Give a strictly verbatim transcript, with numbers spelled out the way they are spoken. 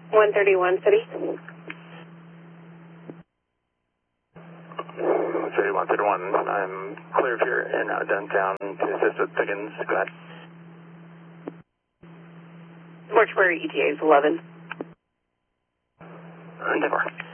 one thirty-one City. City one thirty-one, I'm clear of here and out of downtown to assist with Pickens. Go ahead. Mortuary E T A is eleven. Endeavor.